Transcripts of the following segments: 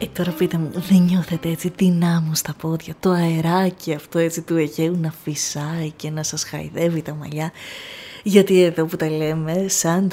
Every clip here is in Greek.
Τώρα πείτε μου, δεν νιώθετε έτσι δυνάμου στα πόδια, το αεράκι αυτό έτσι του Αιγαίου να φυσάει και να σας χαϊδεύει τα μαλλιά? Γιατί εδώ που τα λέμε σαν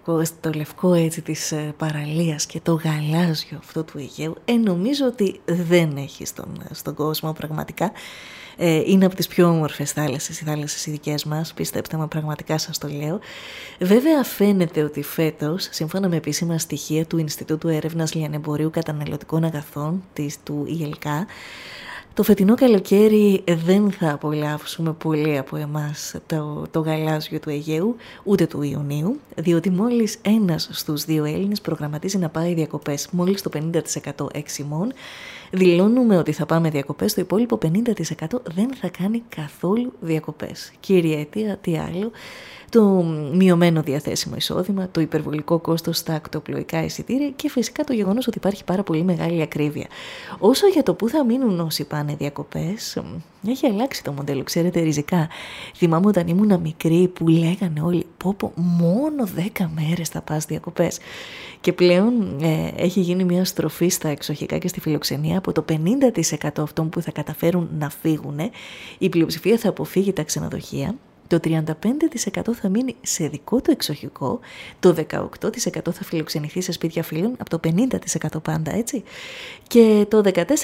το λευκό έτσι της παραλίας και το γαλάζιο αυτό του Αιγαίου, νομίζω ότι δεν έχει στον κόσμο πραγματικά. Είναι από τις πιο όμορφες θάλασσες, οι θάλασσες οι δικές μας, πιστέψτε με, πραγματικά σας το λέω. Βέβαια φαίνεται ότι φέτος, σύμφωνα με επίσημα στοιχεία του Ινστιτούτου Έρευνας Λιανεμπορίου Καταναλωτικών Αγαθών του ΙΕΛΚΑ, το φετινό καλοκαίρι δεν θα απολαύσουμε πολλοί από εμάς το γαλάζιο του Αιγαίου, ούτε του Ιουνίου, διότι μόλις ένας στους δύο Έλληνες προγραμματίζει να πάει διακοπές. Μόλις το 50% εξημών δηλώνουμε ότι θα πάμε διακοπές, το υπόλοιπο 50% δεν θα κάνει καθόλου διακοπές. Κύρια αιτία, τι άλλο? Το μειωμένο διαθέσιμο εισόδημα, το υπερβολικό κόστος στα ακτοπλοϊκά εισιτήρια και φυσικά το γεγονός ότι υπάρχει πάρα πολύ μεγάλη ακρίβεια. Όσο για το που θα μείνουν όσοι πάνε διακοπές, έχει αλλάξει το μοντέλο, ξέρετε, ριζικά. Θυμάμαι όταν ήμουν μικρή που λέγανε όλοι πω μόνο 10 μέρες θα πας διακοπές. Και πλέον έχει γίνει μια στροφή στα εξοχικά και στη φιλοξενία. Από το 50% αυτών που θα καταφέρουν να φύγουν, η πλειοψηφία θα αποφύγει τα ξενοδοχεία. Το 35% θα μείνει σε δικό του εξοχικό, το 18% θα φιλοξενηθεί σε σπίτια φίλων, από το 50% πάντα, έτσι. Και το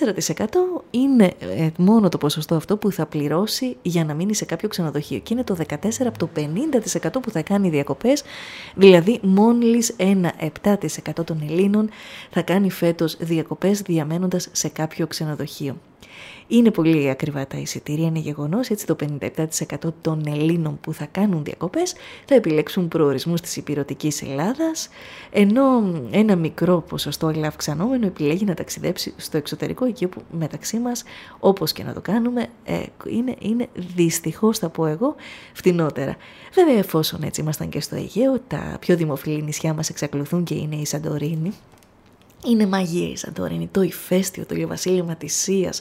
14% είναι μόνο το ποσοστό αυτό που θα πληρώσει για να μείνει σε κάποιο ξενοδοχείο. Και είναι το 14% από το 50% που θα κάνει διακοπές, δηλαδή μόλις ένα 7% των Ελλήνων θα κάνει φέτος διακοπές διαμένοντας σε κάποιο ξενοδοχείο. Είναι πολύ ακριβά τα εισιτήρια, είναι γεγονός, έτσι το 57% των Ελλήνων που θα κάνουν διακοπές θα επιλέξουν προορισμούς της υπηρετικής Ελλάδας, ενώ ένα μικρό ποσοστό αλλά αυξανόμενο επιλέγει να ταξιδέψει στο εξωτερικό, εκεί που μεταξύ μας, όπως και να το κάνουμε, είναι δυστυχώς, θα πω εγώ, φτηνότερα. Βέβαια, εφόσον έτσι ήμασταν και στο Αιγαίο, τα πιο δημοφιλή νησιά μας εξακολουθούν και είναι η Σαντορίνη. Είναι μαγεία η Σαντορίνη, το ηφαίστειο, το ηλιοβασίλεμα της Σίας,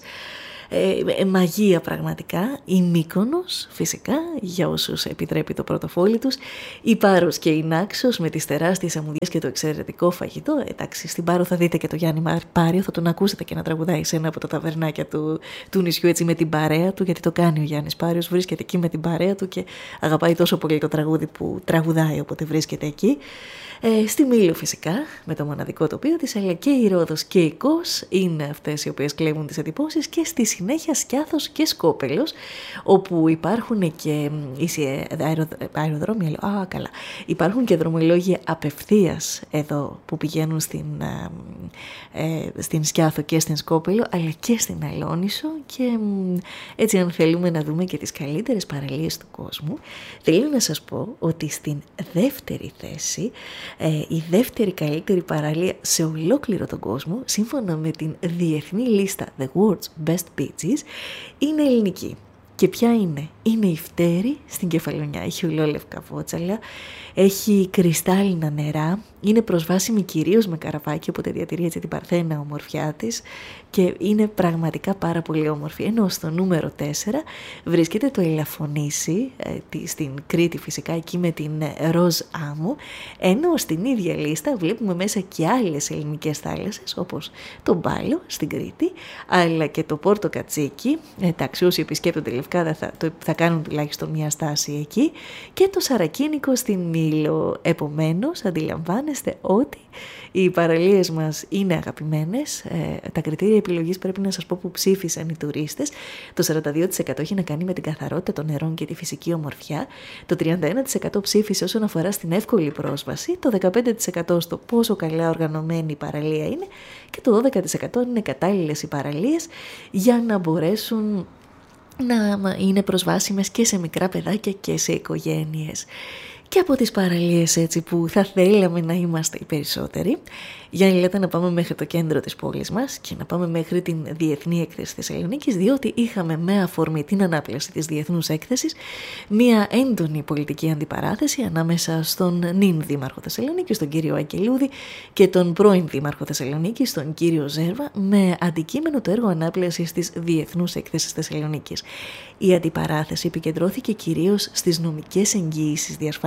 μαγεία πραγματικά. Η Μύκονος φυσικά, για όσους επιτρέπει το πορτοφόλι τους, η Πάρος και η Νάξος με τις τεράστιες αμμουδιές και το εξαιρετικό φαγητό. Εντάξει, στην Πάρο θα δείτε και το Γιάννη Πάριο, θα τον ακούσετε και να τραγουδάει σε ένα από τα ταβερνάκια του νησιού, έτσι με την παρέα του, γιατί το κάνει ο Γιάννης Πάριος, βρίσκεται εκεί με την παρέα του και αγαπάει τόσο πολύ το τραγούδι που τραγουδάει όποτε βρίσκεται εκεί. Στη Μήλο φυσικά, με το μοναδικό τοπίο της, αλλά και η Ρόδος και η Κος είναι αυτές οι οποίες κλέβουν τις εντυπώσεις, και στη συνέχεια Σκιάθος και Σκόπελος, όπου υπάρχουν και αεροδρόμια, καλά. Υπάρχουν και δρομολόγια απευθείας εδώ που πηγαίνουν στην Σκιάθο και στην Σκόπελο, αλλά και στην Αλόνησο, και έτσι αν θέλουμε να δούμε και τις καλύτερες παραλίες του κόσμου, θέλω να σας πω ότι στην δεύτερη θέση, η δεύτερη καλύτερη παραλία σε ολόκληρο τον κόσμο, σύμφωνα με την διεθνή λίστα The World's Best Beaches, είναι ελληνική. Και ποια είναι? Είναι η Φτέρη στην Κεφαλονιά. Έχει ολόλευκα βότσαλα, έχει κρυστάλλινα νερά, είναι προσβάσιμη κυρίως με καραβάκι, οπότε διατηρεί έτσι την παρθένα ομορφιά της και είναι πραγματικά πάρα πολύ όμορφη. Ενώ στο νούμερο 4 βρίσκεται το Ελαφωνήσι, στην Κρήτη φυσικά, εκεί με την ροζ άμμο, ενώ στην ίδια λίστα βλέπουμε μέσα και άλλες ελληνικές θάλασσες, όπως το Μπάλο στην Κρήτη, αλλά και το Πόρτο Κατσίκι. Εντάξει, όσοι επισκέπτονται Λευκάδα θα κάνουν τουλάχιστον μια στάση εκεί, και το Σαρακίνικο στην Μήλο. Επομένως, αντιλαμβάνεστε ότι οι παραλίες μας είναι αγαπημένες. Τα κριτήρια επιλογής πρέπει να σας πω που ψήφισαν οι τουρίστες. Το 42% έχει να κάνει με την καθαρότητα των νερών και τη φυσική ομορφιά. Το 31% ψήφισε όσον αφορά στην εύκολη πρόσβαση. Το 15% στο πόσο καλά οργανωμένη η παραλία είναι. Και το 12% είναι κατάλληλες οι παραλίες για να μπορέσουν να είναι προσβάσιμες και σε μικρά παιδάκια και σε οικογένειες. Και από τις παραλίες έτσι που θα θέλαμε να είμαστε οι περισσότεροι, για να λέτε να πάμε μέχρι το κέντρο της πόλης μας και να πάμε μέχρι την Διεθνή Έκθεση Θεσσαλονίκης, διότι είχαμε με αφορμή την ανάπλαση της Διεθνούς Έκθεσης μια έντονη πολιτική αντιπαράθεση ανάμεσα στον νυν Δήμαρχο Θεσσαλονίκης, τον κύριο Αγγελούδη, και τον πρώην Δήμαρχο Θεσσαλονίκης, τον κύριο Ζέρβα, με αντικείμενο το έργο ανάπλασης της Διεθνούς Έκθεσης Θεσσαλονίκης. Η αντιπαράθεση επικεντρώθηκε κυρίως στις νομικές εγγύησεις διασφάλισης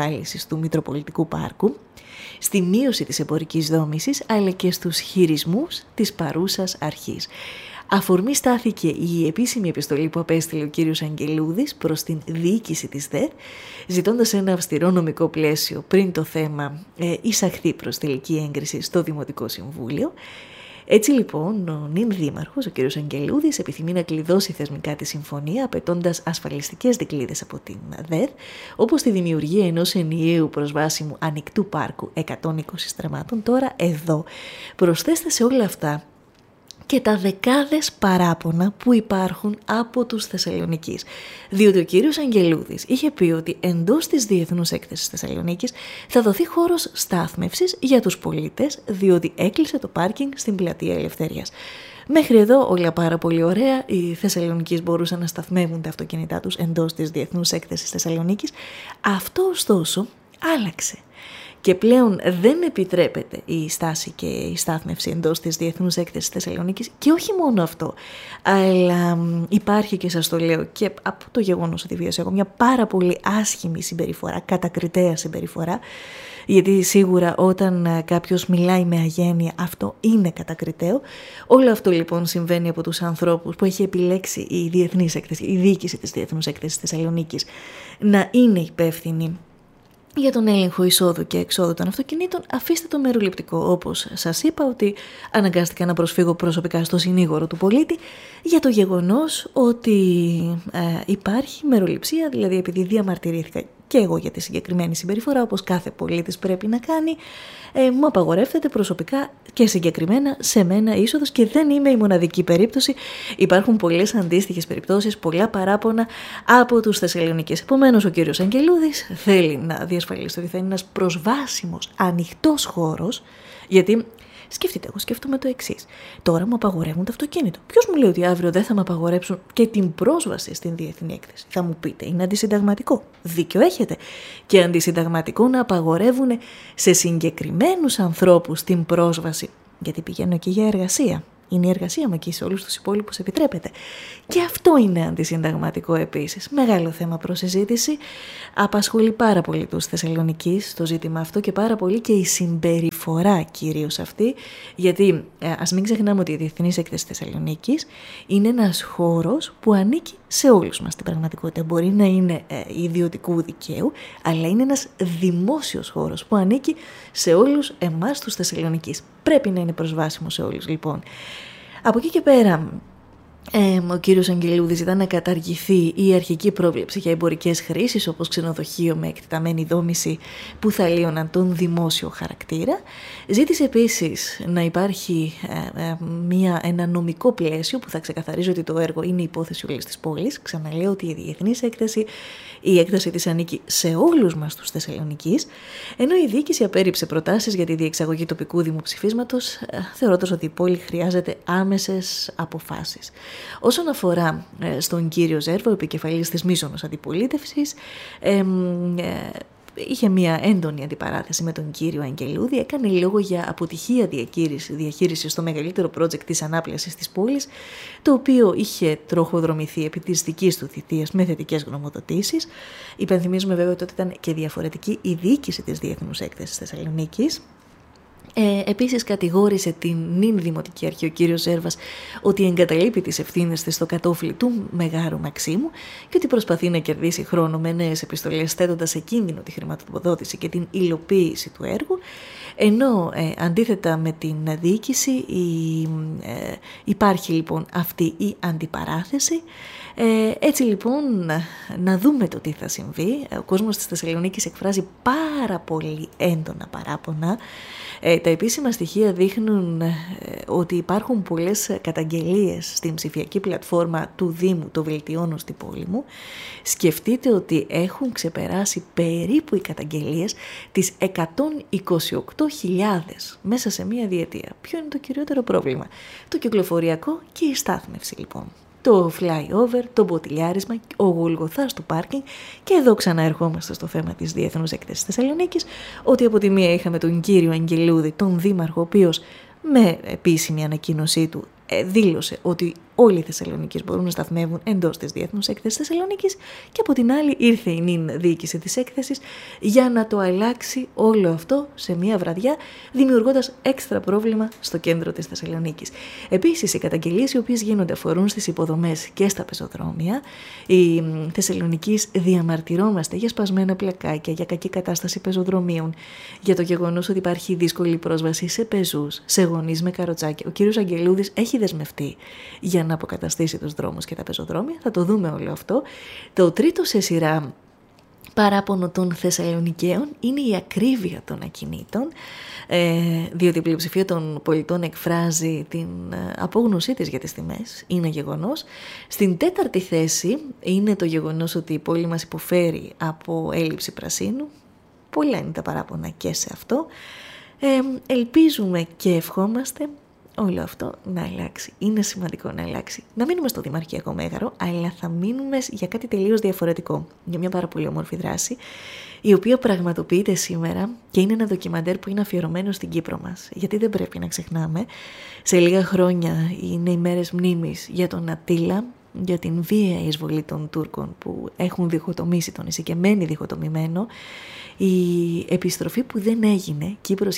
διασφάλισης του Μητροπολιτικού Πάρκου, στη μείωση της εμπορικής δόμησης, αλλά και στους χειρισμούς της παρούσας αρχής. Αφορμή στάθηκε η επίσημη επιστολή που απέστειλε ο κύριος Αγγελούδης προς την διοίκηση της ΔΕΘ, ζητώντας ένα αυστηρό νομικό πλαίσιο πριν το θέμα εισαχθεί προς τελική έγκριση στο Δημοτικό Συμβούλιο. Έτσι λοιπόν ο νυν δήμαρχος, ο κύριος Αγγελούδης, επιθυμεί να κλειδώσει θεσμικά τη συμφωνία, απαιτώντας ασφαλιστικές δικλείδες από την ΔΕΘ, όπως τη δημιουργία ενός ενιαίου προσβάσιμου ανοιχτού πάρκου 120 στραμμάτων. Τώρα εδώ προσθέστε σε όλα αυτά και τα δεκάδες παράπονα που υπάρχουν από τους Θεσσαλονικείς. Διότι ο κύριος Αγγελούδης είχε πει ότι εντός της Διεθνούς Έκθεσης Θεσσαλονίκης θα δοθεί χώρος στάθμευσης για τους πολίτες, διότι έκλεισε το πάρκινγκ στην Πλατεία Ελευθερίας. Μέχρι εδώ όλα πάρα πολύ ωραία, οι Θεσσαλονικείς μπορούσαν να σταθμεύουν τα αυτοκίνητά τους εντός της Διεθνούς Έκθεσης Θεσσαλονίκης. Αυτό ωστόσο άλλαξε. Και πλέον δεν επιτρέπεται η στάση και η στάθμευση εντός της Διεθνούς Έκθεσης Θεσσαλονίκης, και όχι μόνο αυτό, αλλά υπάρχει, και σας το λέω και από το γεγονός ότι βίωσα εγώ, μια πάρα πολύ άσχημη συμπεριφορά, κατακριτέα συμπεριφορά, γιατί σίγουρα όταν κάποιος μιλάει με αγένεια αυτό είναι κατακριτέο. Όλο αυτό λοιπόν συμβαίνει από τους ανθρώπους που έχει επιλέξει η διοίκηση της Διεθνούς Έκθεσης Θεσσαλονίκης να είναι υπεύθυνη για τον έλεγχο εισόδου και εξόδου των αυτοκινήτων. Αφήστε το μεροληπτικό, όπως σας είπα, ότι αναγκάστηκα να προσφύγω προσωπικά στο συνήγορο του πολίτη για το γεγονός ότι υπάρχει μεροληψία, δηλαδή επειδή διαμαρτυρήθηκα και εγώ για τη συγκεκριμένη συμπεριφορά, όπως κάθε πολίτης πρέπει να κάνει, μου απαγορεύεται προσωπικά και συγκεκριμένα σε μένα είσοδος, και δεν είμαι η μοναδική περίπτωση. Υπάρχουν πολλές αντίστοιχες περιπτώσεις, πολλά παράπονα από τους Θεσσαλονικείς. Επομένως, ο κύριος Αγγελούδης θέλει να διασφαλίσει ότι θα είναι ένας προσβάσιμος, ανοιχτός χώρος, γιατί σκεφτείτε, εγώ σκέφτομαι το εξής. Τώρα μου απαγορεύουν το αυτοκίνητο. Ποιος μου λέει ότι αύριο δεν θα μου απαγορέψουν και την πρόσβαση στην Διεθνή Έκθεση? Θα μου πείτε, είναι αντισυνταγματικό. Δίκιο έχετε. Και αντισυνταγματικό να απαγορεύουν σε συγκεκριμένους ανθρώπους την πρόσβαση. Γιατί πηγαίνω εκεί για εργασία. Είναι η εργασία μου εκεί, σε όλους τους υπόλοιπους επιτρέπεται. Και αυτό είναι αντισυνταγματικό επίσης. Μεγάλο θέμα προς συζήτηση. Απασχολεί πάρα πολύ τους Θεσσαλονικείς το ζήτημα αυτό, και πάρα πολύ και η συμπεριφορά κυρίως αυτή. Γιατί ας μην ξεχνάμε ότι η Διεθνής Έκθεση Θεσσαλονίκης είναι ένας χώρος που ανήκει σε όλους μας στην πραγματικότητα. Μπορεί να είναι ιδιωτικού δικαίου, αλλά είναι ένας δημόσιος χώρος που ανήκει σε όλους εμάς τους Θεσσαλονικείς. Πρέπει να είναι προσβάσιμο σε όλους λοιπόν. Από εκεί και πέρα, ο κύριος Αγγελούδης ήταν να καταργηθεί η αρχική πρόβλεψη για εμπορικές χρήσεις, όπως ξενοδοχείο με εκτεταμένη δόμηση που θα λύωναν τον δημόσιο χαρακτήρα. Ζήτησε επίσης να υπάρχει ένα νομικό πλαίσιο που θα ξεκαθαρίζει ότι το έργο είναι υπόθεση όλης της πόλης. Ξαναλέω ότι η Διεθνής Έκθεση, η έκταση της ανήκει σε όλους μας τους Θεσσαλονικείς, ενώ η διοίκηση απέρριψε προτάσεις για τη διεξαγωγή τοπικού δημοψηφίσματος, θεωρώντας ότι η πόλη χρειάζεται άμεσες αποφάσεις. Όσον αφορά στον κύριο Ζέρβα, ο επικεφαλής της μείζωνος αντιπολίτευσης, είχε μια έντονη αντιπαράθεση με τον κύριο Αγγελούδη, έκανε λόγο για αποτυχία διαχείριση στο μεγαλύτερο project της ανάπλασης της πόλης, το οποίο είχε τροχοδρομηθεί επί της δικής του θητείας με θετικές γνωμοδοτήσεις. Υπενθυμίζουμε βέβαια ότι ήταν και διαφορετική η διοίκηση της Διεθνούς Έκθεσης Θεσσαλονίκης. Επίσης κατηγόρησε την νυν Δημοτική Αρχή ο κύριος Ζέρβας ότι εγκαταλείπει τις ευθύνες της στο κατόφλι του Μεγάρου Μαξίμου και ότι προσπαθεί να κερδίσει χρόνο με νέες επιστολές, θέτοντας σε κίνδυνο τη χρηματοδότηση και την υλοποίηση του έργου, ενώ αντίθετα με την διοίκηση υπάρχει λοιπόν αυτή η αντιπαράθεση. Έτσι λοιπόν να δούμε το τι θα συμβεί. Ο κόσμος της Θεσσαλονίκης εκφράζει πάρα πολύ έντονα παράπονα. Τα επίσημα στοιχεία δείχνουν ότι υπάρχουν πολλές καταγγελίες στην ψηφιακή πλατφόρμα του Δήμου, το βελτιώνω στην πόλη μου. Σκεφτείτε ότι έχουν ξεπεράσει περίπου οι καταγγελίες τις 128.000 μέσα σε μία διετία. Ποιο είναι το κυριότερο πρόβλημα? Το κυκλοφοριακό και η στάθμευση λοιπόν. Το flyover, το μποτιλιάρισμα, ο γολγοθάς του πάρκινγκ, και εδώ ξαναερχόμαστε στο θέμα της Διεθνούς Έκθεσης Θεσσαλονίκης, ότι από τη μία είχαμε τον κύριο Αγγελούδη, τον δήμαρχο, ο οποίος με επίσημη ανακοίνωσή του δήλωσε ότι όλοι οι Θεσσαλονίκης μπορούν να σταθμεύουν εντός της Διεθνούς Έκθεσης Θεσσαλονίκης, και από την άλλη ήρθε η νυν διοίκηση της έκθεσης για να το αλλάξει όλο αυτό σε μία βραδιά, δημιουργώντας έξτρα πρόβλημα στο κέντρο της Θεσσαλονίκης. Επίσης, οι καταγγελίες οι οποίες γίνονται αφορούν στις υποδομές και στα πεζοδρόμια. Οι Θεσσαλονικείς διαμαρτυρόμαστε για σπασμένα πλακάκια, για κακή κατάσταση πεζοδρομίων, για το γεγονός ότι υπάρχει δύσκολη πρόσβαση σε πεζούς, σε γονείς με καροτσάκια. Ο κύριος Αγγελούδης έχει δεσμευτεί για να αποκαταστήσει τους δρόμους και τα πεζοδρόμια. Θα το δούμε όλο αυτό. Το τρίτο σε σειρά παράπονο των Θεσσαλονικαίων είναι η ακρίβεια των ακινήτων, διότι η πλειοψηφία των πολιτών εκφράζει την απόγνωσή της για τις τιμές, είναι γεγονός. Στην τέταρτη θέση είναι το γεγονός ότι η πόλη μας υποφέρει από έλλειψη πρασίνου. Πολλά είναι τα παράπονα και σε αυτό. Ελπίζουμε και ευχόμαστε όλο αυτό να αλλάξει. Είναι σημαντικό να αλλάξει. Να μείνουμε στο Δημαρχιακό Μέγαρο, αλλά θα μείνουμε για κάτι τελείως διαφορετικό. Για μια πάρα πολύ όμορφη δράση, η οποία πραγματοποιείται σήμερα και είναι ένα ντοκιμαντέρ που είναι αφιερωμένο στην Κύπρο μας. Γιατί δεν πρέπει να ξεχνάμε, σε λίγα χρόνια είναι οι μέρες μνήμης για τον Αττήλα, για την βία εισβολή των Τούρκων που έχουν διχοτομήσει το νησί και μένει διχοτομημένο. Η επιστροφή που δεν έγινε, Κύπρος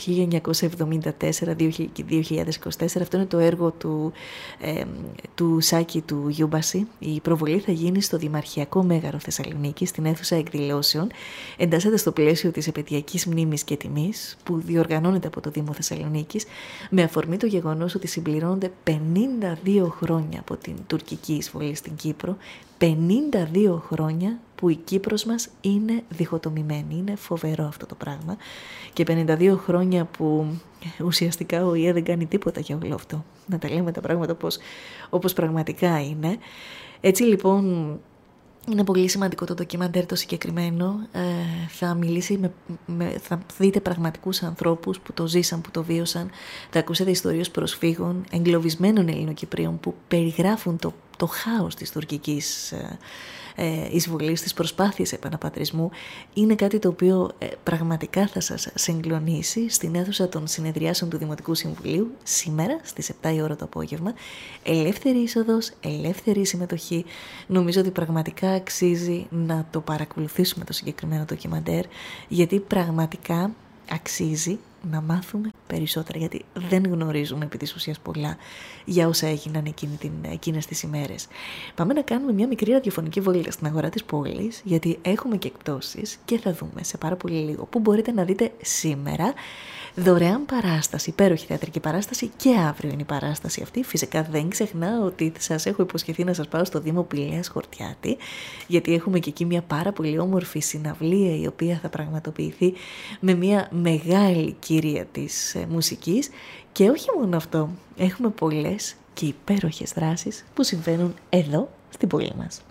1974-2024, αυτό είναι το έργο του Σάκη του Γιούμπαση. Η προβολή θα γίνει στο Δημαρχιακό Μέγαρο Θεσσαλονίκη, στην αίθουσα εκδηλώσεων. Εντάσσεται στο πλαίσιο της επαιτειακής μνήμης και τιμής που διοργανώνεται από το Δήμο Θεσσαλονίκης, με αφορμή το γεγονός ότι συμπληρώνονται 52 χρόνια από την τουρκική εισβολή στην Κύπρο. 52 χρόνια που η Κύπρος μας είναι διχοτομημένη. Είναι φοβερό αυτό το πράγμα. Και 52 χρόνια που ουσιαστικά ο ΙΕ δεν κάνει τίποτα για όλο αυτό. Να τα λέμε τα πράγματα όπως πραγματικά είναι. Έτσι λοιπόν είναι πολύ σημαντικό το ντοκιμαντέρ το συγκεκριμένο. Θα μιλήσει θα δείτε πραγματικούς ανθρώπους που το ζήσαν, που το βίωσαν. Θα ακούσετε ιστορίες προσφύγων, εγκλωβισμένων Ελληνοκυπρίων που περιγράφουν το χάος της τουρκικής εισβολής, της προσπάθειας επαναπατρισμού. Είναι κάτι το οποίο πραγματικά θα σας συγκλονίσει στην αίθουσα των συνεδριάσεων του Δημοτικού Συμβουλίου σήμερα στις 7 η ώρα το απόγευμα. Ελεύθερη είσοδος, ελεύθερη συμμετοχή. Νομίζω ότι πραγματικά αξίζει να το παρακολουθήσουμε το συγκεκριμένο ντοκιμαντέρ, γιατί πραγματικά αξίζει να μάθουμε περισσότερα, γιατί δεν γνωρίζουμε επί της ουσίας πολλά για όσα έγιναν εκείνες τις ημέρες. Πάμε να κάνουμε μια μικρή ραδιοφωνική βόλτα στην αγορά της πόλης, γιατί έχουμε και εκπτώσεις και θα δούμε σε πάρα πολύ λίγο που μπορείτε να δείτε σήμερα δωρεάν παράσταση, υπέροχη θεατρική παράσταση, και αύριο είναι η παράσταση αυτή. Φυσικά δεν ξεχνάω ότι σας έχω υποσχεθεί να σας πάω στο Δήμο Πηλαίας Χορτιάτη, γιατί έχουμε και εκεί μια πάρα πολύ όμορφη συναυλία η οποία θα πραγματοποιηθεί με μια μεγάλη κυρία της μουσικής. Και όχι μόνο αυτό, έχουμε πολλές και υπέροχες δράσεις που συμβαίνουν εδώ στην πόλη μας.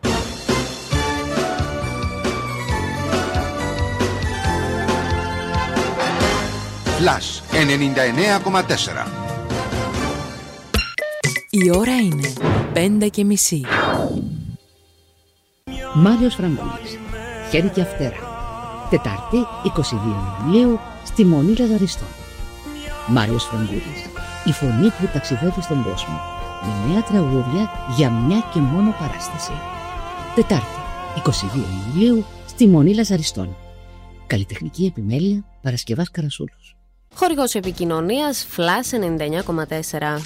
Flash 99,4. Η ώρα είναι 5:30. Μάριος Φραγκούλης, χέρι και αυτέρα. Τετάρτη 22 Ιουλίου στη Μονή Λαζαριστών. Μάριος Φραγκούλης, η φωνή που ταξιδεύει στον κόσμο, με νέα τραγούδια για μια και μόνο παράσταση. Τετάρτη 22 Ιουλίου στη Μονή Λαζαριστών. Καλλιτεχνική επιμέλεια Παρασκευάς Καρασούλος. Χορηγός επικοινωνίας Flash 99,4.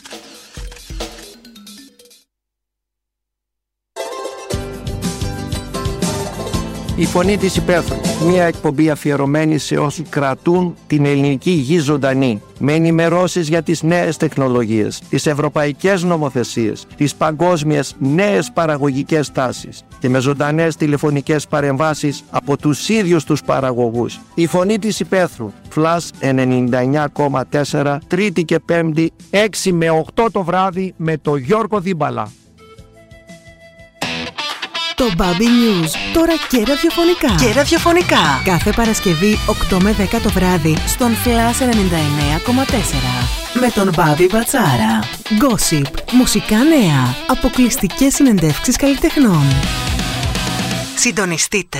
Η Φωνή της Υπαίθρου, μια εκπομπή αφιερωμένη σε όσους κρατούν την ελληνική γη ζωντανή, με ενημερώσεις για τις νέες τεχνολογίες, τις ευρωπαϊκές νομοθεσίες, τις παγκόσμιες νέες παραγωγικές τάσεις και με ζωντανές τηλεφωνικές παρεμβάσεις από τους ίδιους τους παραγωγούς. Η Φωνή της Υπαίθρου, Flash 99,4, Τρίτη και Πέμπτη, 6 με 8 το βράδυ με το Γιώργο Δίμπαλα. Το Baby News, τώρα και ραδιοφωνικά. Κάθε Παρασκευή 8 με 10 το βράδυ στον Flash 99,4. Με τον Μπάμπη Μπατσάρα. Gossip, μουσικά νέα, αποκλειστικές συνεντεύξεις καλλιτεχνών. Συντονιστείτε.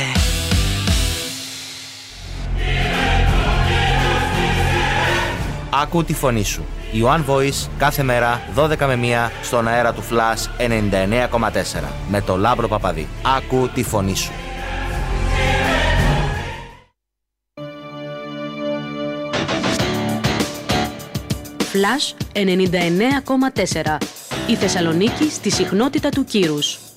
Άκου τη φωνή σου. Η One Voice κάθε μέρα 12 με 1 στον αέρα του Flash 99,4 με το Λάμπρο Παπαδί. Άκου τη φωνή σου. Flash 99,4. Η Θεσσαλονίκη στη συχνότητα του κύρους.